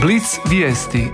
Blic vijesti.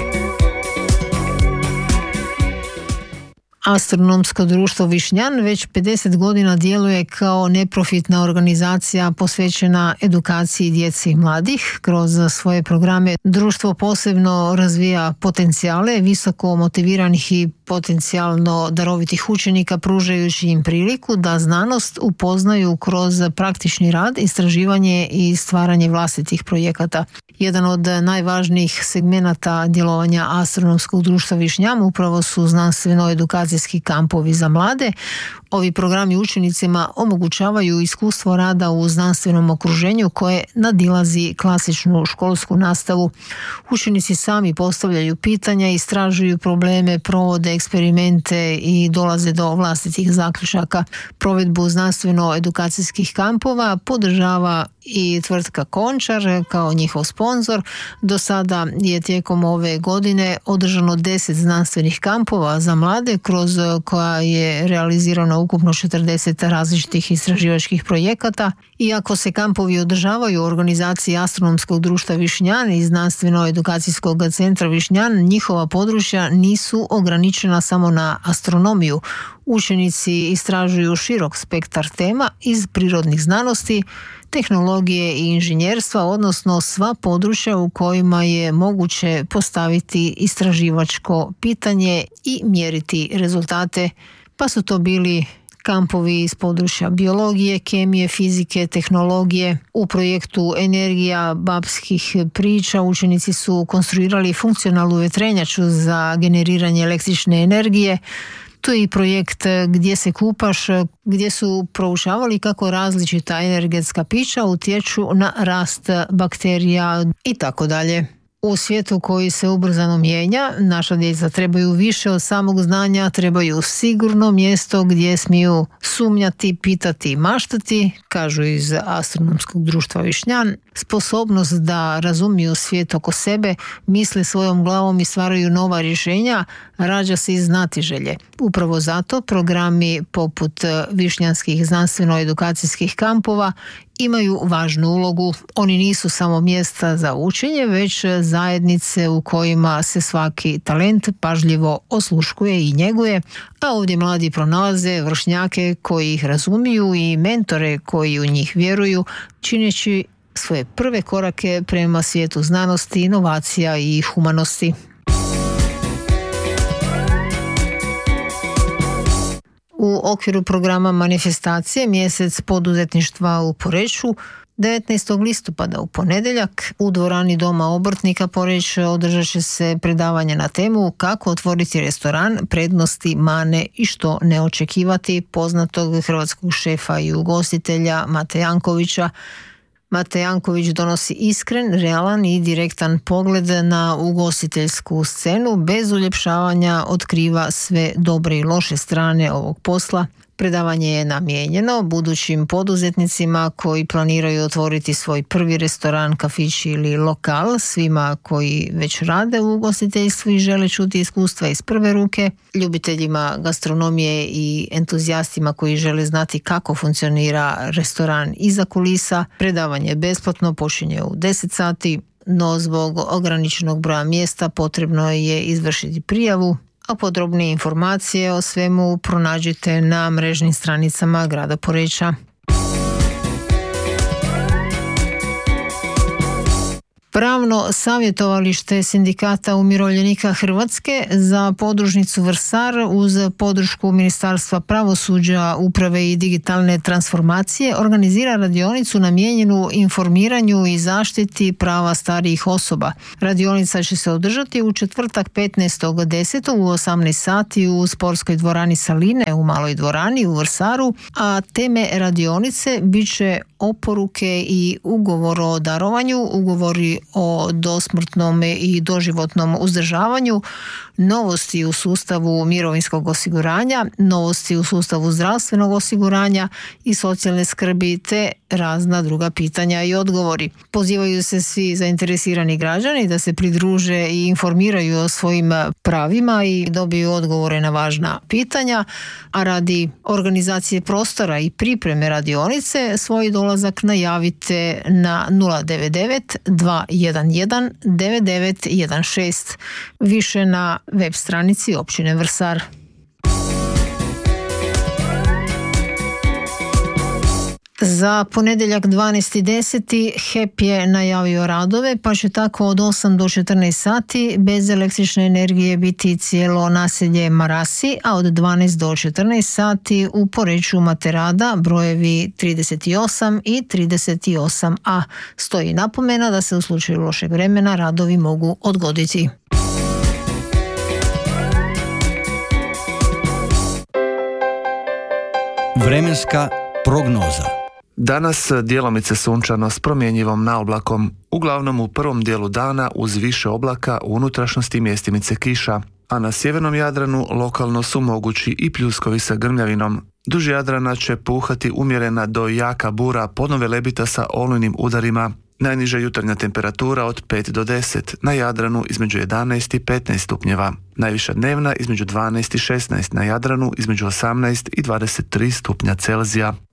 Astronomsko društvo Višnjan već 50 godina djeluje kao neprofitna organizacija posvećena edukaciji djece i mladih. Kroz svoje programe društvo posebno razvija potencijale visoko motiviranih i potencijalno darovitih učenika, pružajući im priliku da znanost upoznaju kroz praktični rad, istraživanje i stvaranje vlastitih projekata. Jedan od najvažnijih segmenata djelovanja Astronomskog društva Višnjan upravo su znanstveno-edukacijski kampovi za mlade. Ovi programi učenicima omogućavaju iskustvo rada u znanstvenom okruženju koje nadilazi klasičnu školsku nastavu. Učenici sami postavljaju pitanja, istražuju probleme, provode eksperimente i dolaze do vlastitih zaključaka. Provedbu znanstveno-edukacijskih kampova podržava i tvrtka Končar kao njihov sponzor. Do sada je tijekom ove godine održano 10 znanstvenih kampova za mlade, kroz koja je realizirano ukupno 40 različitih istraživačkih projekata. Iako se kampovi održavaju u organizaciji Astronomskog društva Višnjan i Znanstveno-edukacijskog centra Višnjan, njihova područja nisu ograničena samo na astronomiju. Učenici istražuju širok spektar tema iz prirodnih znanosti, tehnologije i inženjerstva, odnosno sva područja u kojima je moguće postaviti istraživačko pitanje i mjeriti rezultate, pa su to bili kampovi iz područja biologije, kemije, fizike, tehnologije. U projektu Energija babskih priča učenici su konstruirali funkcionalnu vjetrenjaču za generiranje električne energije. Tu je i projekt Gdje se kupaš, gdje su proučavali kako različita energetska pića utječu na rast bakterija i tako dalje. U svijetu koji se ubrzano mijenja, naša djeca trebaju više od samog znanja, trebaju sigurno mjesto gdje smiju sumnjati, pitati i maštati, kažu iz Astronomskog društva Višnjan. Sposobnost da razumiju svijet oko sebe, misle svojom glavom i stvaraju nova rješenja, rađa se iz znatiželje. Upravo zato programi poput višnjanskih znanstveno-edukacijskih kampova imaju važnu ulogu. Oni nisu samo mjesta za učenje, već zajednice u kojima se svaki talent pažljivo osluškuje i njeguje, a ovdje mladi pronalaze vršnjake koji ih razumiju i mentore koji u njih vjeruju, čineći svoje prve korake prema svijetu znanosti, inovacija i humanosti. U okviru programa manifestacije Mjesec poduzetništva u Poreču 19. listopada u ponedjeljak u dvorani Doma obrtnika Poreč održat će se predavanje na temu kako otvoriti restoran, prednosti, mane i što ne očekivati poznatog hrvatskog šefa i ugostitelja Mate Jankovića. Mate Janković donosi iskren, realan i direktan pogled na ugostiteljsku scenu, bez uljepšavanja otkriva sve dobre i loše strane ovog posla. Predavanje je namijenjeno budućim poduzetnicima koji planiraju otvoriti svoj prvi restoran, kafić ili lokal, svima koji već rade u ugostiteljstvu i žele čuti iskustva iz prve ruke, ljubiteljima gastronomije i entuzijastima koji žele znati kako funkcionira restoran iza kulisa. Predavanje je besplatno, počinje u 10 sati, no zbog ograničenog broja mjesta potrebno je izvršiti prijavu, a podrobnije informacije o svemu pronađite na mrežnim stranicama grada Poreča. Pravno savjetovalište Sindikata umirovljenika Hrvatske za podružnicu Vrsar uz podršku Ministarstva pravosuđa, uprave i digitalne transformacije organizira radionicu namijenjenu informiranju i zaštiti prava starijih osoba. Radionica će se održati u četvrtak 15.10. u 18 sati u sportskoj dvorani Saline u Maloj dvorani u Vrsaru, a teme radionice bit će oporuke i ugovor o darovanju, ugovori o dosmrtnom i doživotnom uzdržavanju, novosti u sustavu mirovinskog osiguranja, novosti u sustavu zdravstvenog osiguranja i socijalne skrbi te razna druga pitanja i odgovori. Pozivaju se svi zainteresirani građani da se pridruže i informiraju o svojim pravima i dobiju odgovore na važna pitanja, a radi organizacije prostora i pripreme radionice svoj dolazak najavite na 099 211 9916, više na web stranici općine Vrsar. Za ponedjeljak 12.10. HEP je najavio radove, pa će tako od 8 do 14 sati bez električne energije biti cijelo naselje Marasi, a od 12 do 14 sati u Poreču Materada brojevi 38 i 38a. Stoji napomena da se u slučaju lošeg vremena radovi mogu odgoditi. Vremenska prognoza. Danas djelomice sunčano s promjenjivom naoblakom, uglavnom u prvom dijelu dana uz više oblaka u unutrašnjosti mjestimice kiša, a na sjevernom Jadranu lokalno su mogući i pljuskovi sa grmljavinom. Duž Jadrana će puhati umjerena do jaka bura podnove lebita sa olujnim udarima. Najniža jutarnja temperatura od 5 do 10, na Jadranu između 11 i 15 stupnjeva. Najviša dnevna između 12 i 16, na Jadranu između 18 i 23 stupnja Celzija.